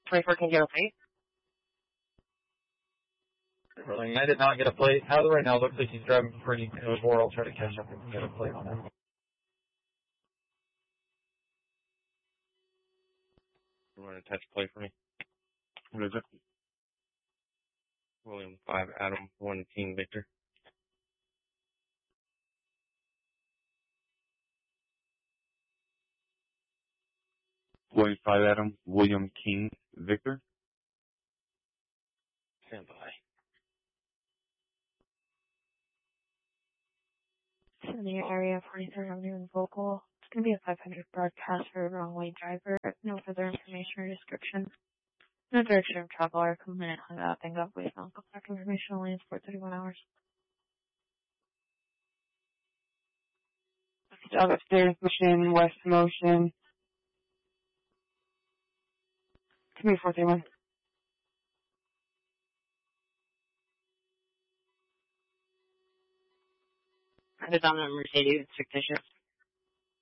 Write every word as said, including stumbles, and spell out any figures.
twenty-four can get a plate. Really, I did not get a plate. How right now looks like he's driving pretty good. Or I'll try to catch up and get a plate on him. You want to touch plate for me? What is it? William five Adam one King Victor. William five Adam William King Victor. Stand by. In the area, forty-third Avenue and Vocal. It's going to be a five hundred broadcast for a wrong way driver. No further information or description. No direction of travel or commitment hung up and got voice on contact information only in for thirty-one hours. Dog upstairs, motion, west motion. Come here, four three one. The dominant Mercedes, fictitious.